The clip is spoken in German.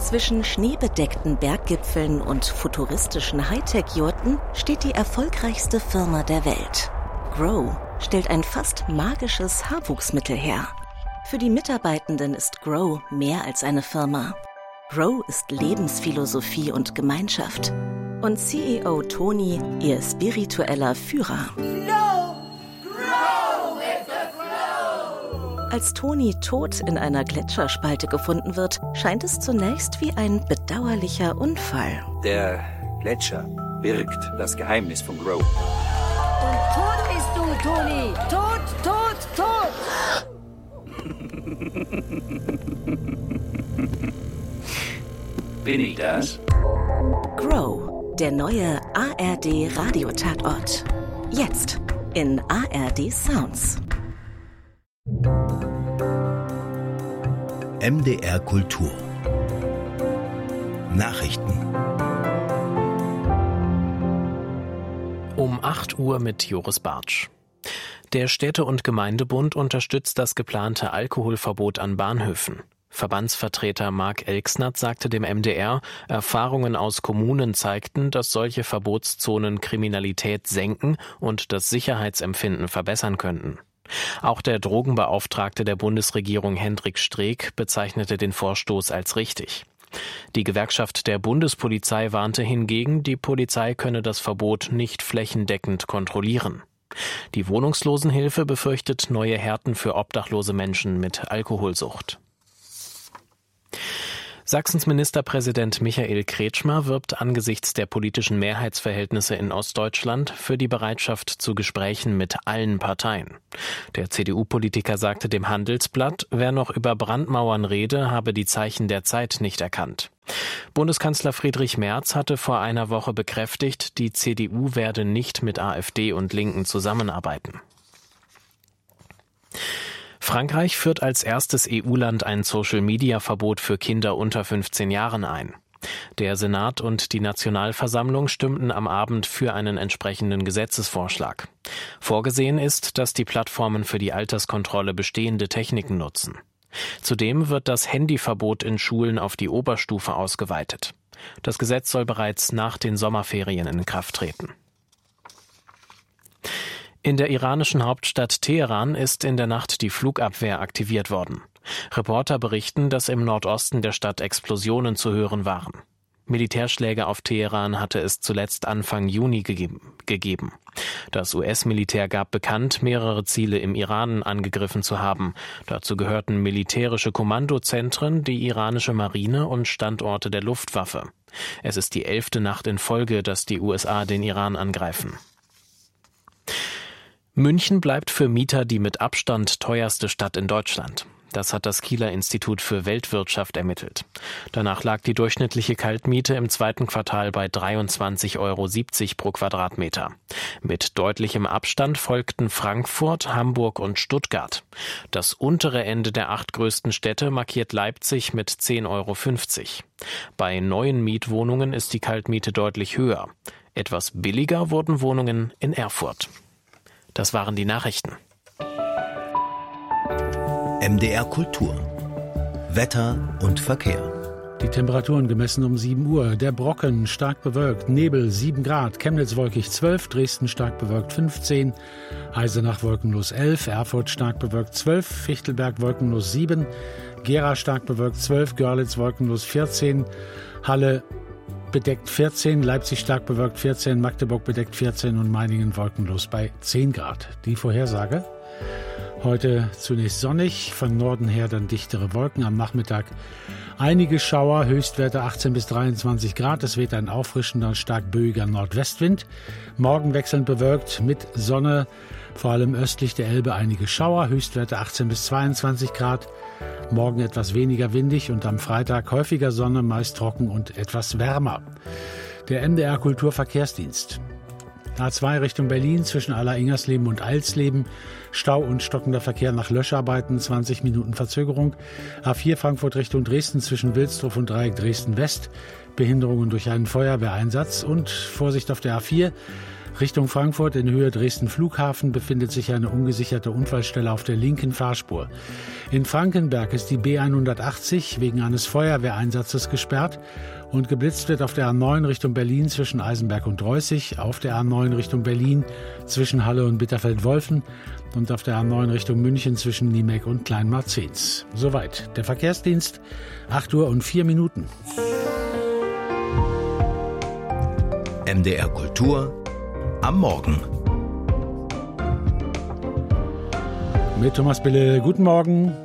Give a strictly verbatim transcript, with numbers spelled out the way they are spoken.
Zwischen schneebedeckten Berggipfeln und futuristischen Hightech-Jurten steht die erfolgreichste Firma der Welt. Grow stellt ein fast magisches Haarwuchsmittel her. Für die Mitarbeitenden ist Grow mehr als eine Firma. Grow ist Lebensphilosophie und Gemeinschaft. Und C E O Toni, ihr spiritueller Führer. Flow, grow with the flow. Als Toni tot in einer Gletscherspalte gefunden wird, scheint es zunächst wie ein bedauerlicher Unfall. Der Gletscher birgt das Geheimnis von Grow. Und tot bist du, Toni. Tot, tot, tot. Bin ich das? Grow, der neue A R D-Radiotatort. Jetzt in A R D Sounds. M D R Kultur. Nachrichten. Um acht Uhr mit Joris Bartsch. Der Städte- und Gemeindebund unterstützt das geplante Alkoholverbot an Bahnhöfen. Verbandsvertreter Marc Elksnath sagte dem M D R, Erfahrungen aus Kommunen zeigten, dass solche Verbotszonen Kriminalität senken und das Sicherheitsempfinden verbessern könnten. Auch der Drogenbeauftragte der Bundesregierung Hendrik Streeck bezeichnete den Vorstoß als richtig. Die Gewerkschaft der Bundespolizei warnte hingegen, die Polizei könne das Verbot nicht flächendeckend kontrollieren. Die Wohnungslosenhilfe befürchtet neue Härten für obdachlose Menschen mit Alkoholsucht. Sachsens Ministerpräsident Michael Kretschmer wirbt angesichts der politischen Mehrheitsverhältnisse in Ostdeutschland für die Bereitschaft zu Gesprächen mit allen Parteien. Der C D U-Politiker sagte dem Handelsblatt, wer noch über Brandmauern rede, habe die Zeichen der Zeit nicht erkannt. Bundeskanzler Friedrich Merz hatte vor einer Woche bekräftigt, die C D U werde nicht mit AfD und Linken zusammenarbeiten. Frankreich führt als erstes E U-Land ein Social-Media-Verbot für Kinder unter fünfzehn Jahren ein. Der Senat und die Nationalversammlung stimmten am Abend für einen entsprechenden Gesetzesvorschlag. Vorgesehen ist, dass die Plattformen für die Alterskontrolle bestehende Techniken nutzen. Zudem wird das Handyverbot in Schulen auf die Oberstufe ausgeweitet. Das Gesetz soll bereits nach den Sommerferien in Kraft treten. In der iranischen Hauptstadt Teheran ist in der Nacht die Flugabwehr aktiviert worden. Reporter berichten, dass im Nordosten der Stadt Explosionen zu hören waren. Militärschläge auf Teheran hatte es zuletzt Anfang Juni gegeben. Das U S-Militär gab bekannt, mehrere Ziele im Iran angegriffen zu haben. Dazu gehörten militärische Kommandozentren, die iranische Marine und Standorte der Luftwaffe. Es ist die elfte Nacht in Folge, dass die U S A den Iran angreifen. München bleibt für Mieter die mit Abstand teuerste Stadt in Deutschland. Das hat das Kieler Institut für Weltwirtschaft ermittelt. Danach lag die durchschnittliche Kaltmiete im zweiten Quartal bei dreiundzwanzig Euro siebzig pro Quadratmeter. Mit deutlichem Abstand folgten Frankfurt, Hamburg und Stuttgart. Das untere Ende der acht größten Städte markiert Leipzig mit zehn Euro fünfzig. Bei neuen Mietwohnungen ist die Kaltmiete deutlich höher. Etwas billiger wurden Wohnungen in Erfurt. Das waren die Nachrichten. M D R Kultur. Wetter und Verkehr. Die Temperaturen gemessen um sieben Uhr. Der Brocken stark bewölkt, Nebel sieben Grad, Chemnitz wolkig zwölf, Dresden stark bewölkt fünfzehn, Eisenach wolkenlos elf, Erfurt stark bewölkt zwölf, Fichtelberg wolkenlos sieben, Gera stark bewölkt zwölf, Görlitz wolkenlos vierzehn, Halle bedeckt vierzehn, Leipzig stark bewölkt vierzehn, Magdeburg bedeckt vierzehn und Meiningen wolkenlos bei zehn Grad. Die Vorhersage: Heute zunächst sonnig, von Norden her dann dichtere Wolken, am Nachmittag einige Schauer, Höchstwerte achtzehn bis dreiundzwanzig Grad, es weht ein auffrischender, stark böiger Nordwestwind. Morgen wechselnd bewölkt mit Sonne, vor allem östlich der Elbe einige Schauer, Höchstwerte achtzehn bis zweiundzwanzig Grad. Morgen etwas weniger windig und am Freitag häufiger Sonne, meist trocken und etwas wärmer. Der M D R Kulturverkehrsdienst. A zwei Richtung Berlin zwischen Aller-Ingersleben und Eilsleben. Stau und stockender Verkehr nach Löscharbeiten, zwanzig Minuten Verzögerung. A vier Frankfurt Richtung Dresden zwischen Wilsdruff und Dreieck Dresden West. Behinderungen durch einen Feuerwehreinsatz und Vorsicht auf der A vier. Richtung Frankfurt in Höhe Dresden Flughafen befindet sich eine ungesicherte Unfallstelle auf der linken Fahrspur. In Frankenberg ist die B hundertachtzig wegen eines Feuerwehreinsatzes gesperrt und geblitzt wird auf der A neun Richtung Berlin zwischen Eisenberg und Reußig, auf der A neun Richtung Berlin zwischen Halle und Bitterfeld-Wolfen und auf der A neun Richtung München zwischen Niemek und Kleinmarzens. Soweit der Verkehrsdienst, acht Uhr und vier Minuten. M D R Kultur am Morgen. Mit Thomas Bille, guten Morgen.